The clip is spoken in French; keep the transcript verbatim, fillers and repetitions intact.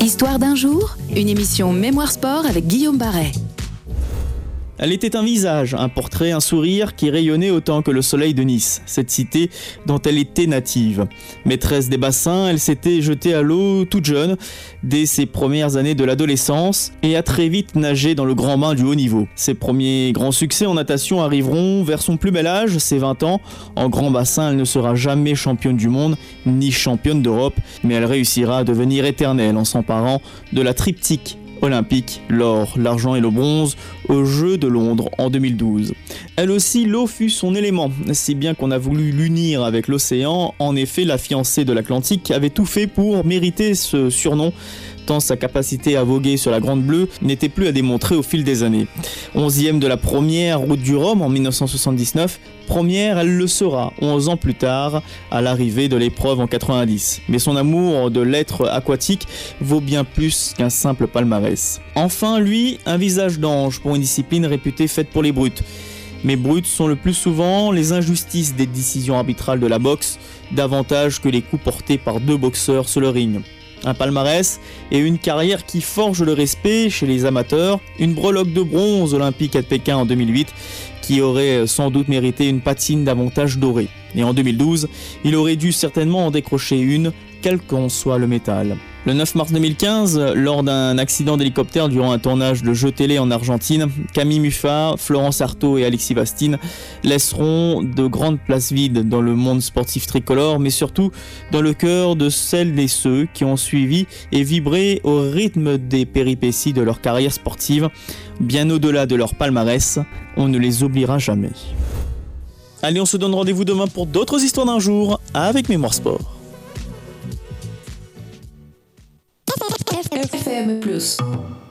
Histoire d'un jour, une émission Mémoire Sport avec Guillaume Barret. Elle était un visage, un portrait, un sourire qui rayonnait autant que le soleil de Nice, cette cité dont elle était native. Maîtresse des bassins, elle s'était jetée à l'eau toute jeune, dès ses premières années de l'adolescence, et a très vite nagé dans le grand bain du haut niveau. Ses premiers grands succès en natation arriveront vers son plus bel âge, ses vingt ans. En grand bassin, elle ne sera jamais championne du monde, ni championne d'Europe, mais elle réussira à devenir éternelle en s'emparant de la triptyque olympique, l'or, l'argent et le bronze, aux Jeux de Londres en deux mille douze. Elle aussi, l'eau fut son élément, si bien qu'on a voulu l'unir avec l'océan. En effet, la fiancée de l'Atlantique avait tout fait pour mériter ce surnom, tant sa capacité à voguer sur la Grande Bleue n'était plus à démontrer au fil des années. Onzième de la première route du Rhum en dix-neuf cent soixante-dix-neuf, première elle le sera onze ans plus tard à l'arrivée de l'épreuve en quatre-vingt-dix. Mais son amour de l'être aquatique vaut bien plus qu'un simple palmarès. Enfin, lui, un visage d'ange pour une discipline réputée faite pour les brutes. Mais brutes sont le plus souvent les injustices des décisions arbitrales de la boxe, davantage que les coups portés par deux boxeurs sur le ring. Un palmarès et une carrière qui forge le respect chez les amateurs, une breloque de bronze olympique à Pékin en deux mille huit qui aurait sans doute mérité une patine davantage dorée. Et en deux mille douze, il aurait dû certainement en décrocher une, quel qu'en soit le métal. Le neuf mars deux mille quinze, lors d'un accident d'hélicoptère durant un tournage de jeux télé en Argentine, Camille Muffat, Florence Artaud et Alexis Bastine laisseront de grandes places vides dans le monde sportif tricolore, mais surtout dans le cœur de celles et ceux qui ont suivi et vibré au rythme des péripéties de leur carrière sportive. Bien au-delà de leur palmarès, on ne les oubliera jamais. Allez, on se donne rendez-vous demain pour d'autres histoires d'un jour avec Mémoire Sport. F M plus.